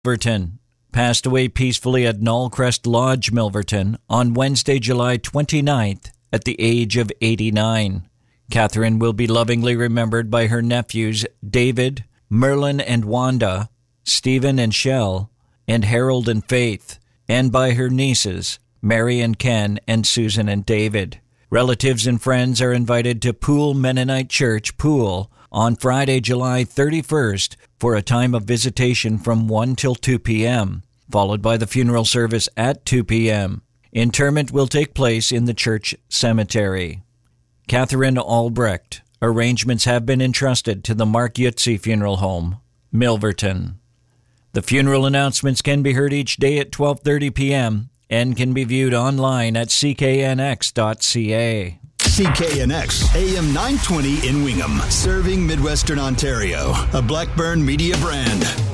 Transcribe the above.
Milverton passed away peacefully at Knollcrest Lodge, Milverton, on Wednesday, July 29th, at the age of 89. Catherine will be lovingly remembered by her nephews David, Merlin and Wanda, Stephen and Shell, and Harold and Faith, and by her nieces Mary and Ken and Susan and David. Relatives and friends are invited to Poole Mennonite Church, Poole, on Friday, July 31st, for a time of visitation from 1 till 2 p.m., followed by the funeral service at 2 p.m. Interment will take place in the church cemetery. Catherine Albrecht. Arrangements have been entrusted to the Mark Yutzi Funeral Home, Milverton. The funeral announcements can be heard each day at 12:30 p.m. and can be viewed online at cknx.ca. CKNX, AM 920 in Wingham, serving Midwestern Ontario, a Blackburn Media brand.